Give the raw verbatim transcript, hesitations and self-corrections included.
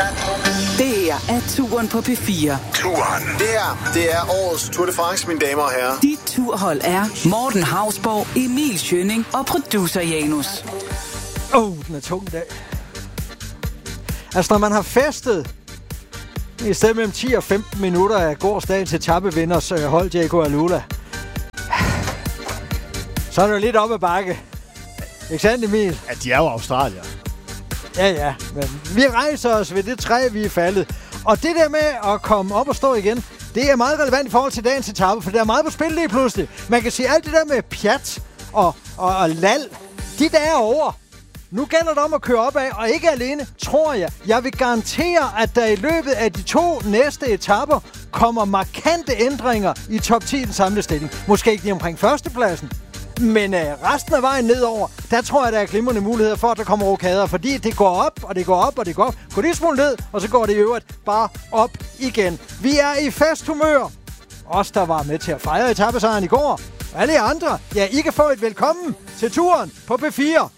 Det her er Turen på P fire. Turen. Det her, det er årets Tour de France, mine damer og herrer. Dit turhold er Morten Hausborg, Emil Schønning og producer Janus. Åh, oh, den er tung i dag. Altså, når man har festet i stedet mellem ti og femten minutter af gårdsdagens etapevinders øh, hold, Diego Alula, så er det jo lidt op ad bakke. Ikke sandt, Emil? Ja, de er jo australier. Ja, ja, men vi rejser os ved det træ, vi er faldet. Og det der med at komme op og stå igen, det er meget relevant i forhold til dagens etape, for der er meget på spil lige pludselig. Man kan sige, alt det der med pjat og, og, og lal, de der er over. Nu gælder det om at køre opad, og ikke alene, tror jeg. Jeg vil garantere, at der i løbet af de to næste etaper kommer markante ændringer i top ti i den samlede stilling. Måske ikke lige omkring førstepladsen, men øh, resten af vejen nedover, der tror jeg, der er glimrende muligheder for, at der kommer rokader. Fordi det går op, og det går op, og det går op. Gå lige smule ned, og så går det i øvrigt bare op igen. Vi er i festhumør. Os, der var med til at fejre etapesejren i går. Alle andre, ja, I kan få et velkommen til turen på P fire.